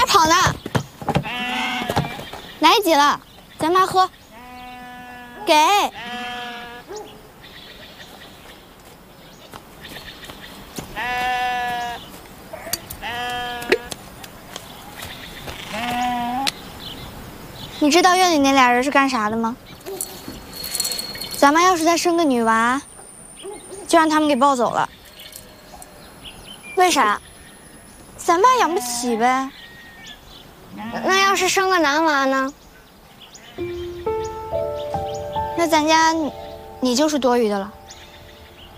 跑呢？来几了？咱妈喝。给。你知道院里那俩人是干啥的吗？咱妈要是再生个女娃，就让他们给抱走了。为啥？咱爸养不起呗。 那要是生个男娃呢？ 那咱家你就是多余的了。